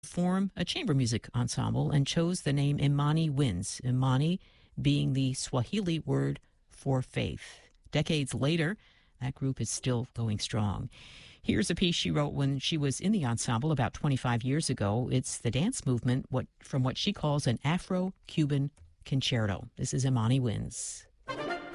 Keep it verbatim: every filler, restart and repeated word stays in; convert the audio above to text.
form a chamber music ensemble and chose the name Imani Winds, Imani being the Swahili word for faith. Decades later, that group is still going strong. Here's a piece she wrote when she was in the ensemble about twenty-five years ago. It's the dance movement what, from what she calls an Afro-Cuban concerto. This is Imani Winds.